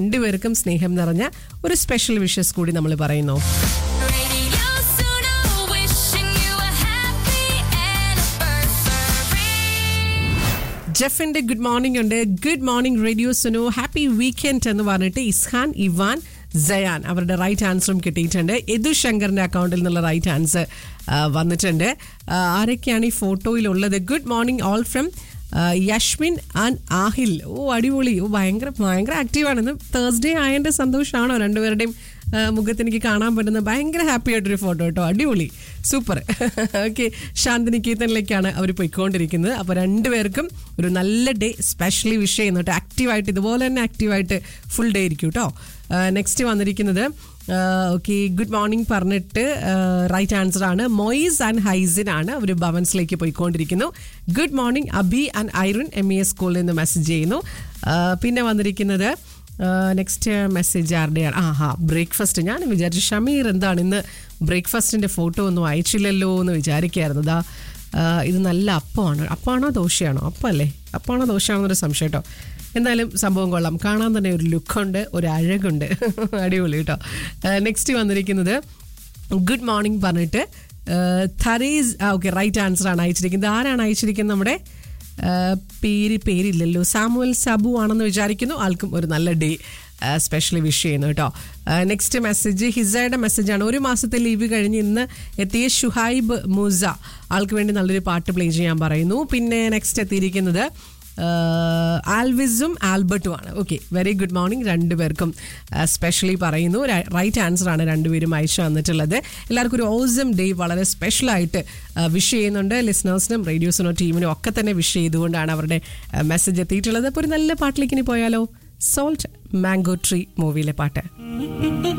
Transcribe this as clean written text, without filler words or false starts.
രണ്ടുപേർക്കും സ്നേഹം നിറഞ്ഞ ഒരു സ്പെഷ്യൽ വിഷസ് കൂടി നമ്മൾ പറയുന്നു. ജെഫിന്റെ ഗുഡ് മോർണിംഗ് ഉണ്ട്. Good morning radio Suno, happy weekend എന്ന് പറഞ്ഞിട്ട് ഇസ്ഹാൻ, ഇവാൻ, ജയാൻ അവരുടെ റൈറ്റ് ആൻസറും കിട്ടിയിട്ടുണ്ട്. യദു ശങ്കറിന്റെ അക്കൗണ്ടിൽ നിന്നുള്ള റൈറ്റ് ആൻസർ വന്നിട്ടുണ്ട്. ആരൊക്കെയാണ് ഈ ഫോട്ടോയിലുള്ളത്? Good morning all from യശ്മിൻ and Aahil. അടിപൊളി. ഭയങ്കര ആക്റ്റീവാണ്. തേഴ്സ്ഡേ ആയതിൻ്റെ സന്തോഷമാണോ രണ്ടുപേരുടെയും മുഖത്ത് എനിക്ക് കാണാൻ പറ്റുന്നത്? ഭയങ്കര ഹാപ്പി ആയിട്ടൊരു ഫോട്ടോ കേട്ടോ. അടിപൊളി, സൂപ്പർ. ഓക്കെ, ശാന്തിനികേതനിലേക്കാണ് അവർ പോയിക്കൊണ്ടിരിക്കുന്നത്. അപ്പോൾ രണ്ടുപേർക്കും ഒരു നല്ല ഡേ സ്പെഷ്യലി വിഷ് ചെയ്യുന്നു. ആക്റ്റീവായിട്ട് ഇതുപോലെ തന്നെ ആക്റ്റീവായിട്ട് ഫുൾ ഡേ ഇരിക്കും കേട്ടോ. നെക്സ്റ്റ് വന്നിരിക്കുന്നത് ഓക്കെ, ഗുഡ് മോർണിംഗ് പറഞ്ഞിട്ട് റൈറ്റ് ആൻസർ ആണ് മൊയ്സ് ആൻഡ് ഹൈസിൻ ആണ്. അവർ ഭവൻസിലേക്ക് പോയിക്കൊണ്ടിരിക്കുന്നു. Good morning Abi and Irene MES സ്കൂളിൽ നിന്ന് മെസ്സേജ് ചെയ്യുന്നു. പിന്നെ വന്നിരിക്കുന്നത് നെക്സ്റ്റ് മെസ്സേജ് ആരുടെയാണ്? ബ്രേക്ക്ഫാസ്റ്റ്. ഞാൻ വിചാരിച്ചു ഷമീർ എന്താണ് ഇന്ന് ബ്രേക്ക്ഫാസ്റ്റിൻ്റെ ഫോട്ടോ ഒന്നും അയച്ചില്ലല്ലോ എന്ന് വിചാരിക്കുകയായിരുന്നു. ഇത് നല്ല അപ്പമാണോ ദോശയാണോ? അപ്പമല്ലേ? അപ്പമാണോ ദോശയാണോ എന്നൊരു സംശയം കേട്ടോ. എന്തായാലും സംഭവം കൊള്ളാം. കാണാൻ തന്നെ ഒരു ലുക്കുണ്ട്, ഒരു അഴകുണ്ട്. അടിപൊളി കേട്ടോ. നെക്സ്റ്റ് വന്നിരിക്കുന്നത് ഗുഡ് മോർണിംഗ് പറഞ്ഞിട്ട് ഥറീസ്. ഓക്കെ, റൈറ്റ് ആൻസർ ആണ് അയച്ചിരിക്കുന്നത്. ആരാണ് അയച്ചിരിക്കുന്നത്? നമ്മുടെ പേരില്ലല്ലോ. സാമുവൽ സബു ആണെന്ന് വിചാരിക്കുന്നു. ആൾക്കും ഒരു നല്ല ഡേ സ്പെഷ്യലി വിഷ് ചെയ്യുന്നു കേട്ടോ. നെക്സ്റ്റ് മെസ്സേജ് ഹിസയുടെ മെസ്സേജാണ്. ഒരു മാസത്തെ ലീവ് കഴിഞ്ഞ് ഇന്ന് എത്തിയ ഷുഹൈബ് മൂസ, ആൾക്ക് വേണ്ടി നല്ലൊരു പാട്ട് പ്ലേ ചെയ്യാൻ പറയുന്നു. പിന്നെ നെക്സ്റ്റ് എത്തിയിരിക്കുന്നത് ആൽവിസും ആൽബർട്ടും ആണ്. ഓക്കെ, വെരി ഗുഡ് മോർണിംഗ് രണ്ടുപേർക്കും സ്പെഷ്യലി പറയുന്നു. റൈറ്റ് ആൻസർ ആണ് രണ്ടുപേരും അയച്ചു തന്നിട്ടുള്ളത്. എല്ലാവർക്കും ഒരു ഓസം ഡേ വളരെ സ്പെഷ്യലായിട്ട് വിഷ് ചെയ്യുന്നുണ്ട്. ലിസണേഴ്സിനും റേഡിയോസിനോ ടീമിനും ഒക്കെ തന്നെ വിഷ് ചെയ്തുകൊണ്ടാണ് അവരുടെ മെസ്സേജ് എത്തിയിട്ടുള്ളത്. അപ്പോൾ ഒരു നല്ല പാട്ടിലേക്ക് ഇനി പോയാലോ? സോൾട്ട് മാംഗോ ട്രീ മൂവിയിലെ പാട്ട്.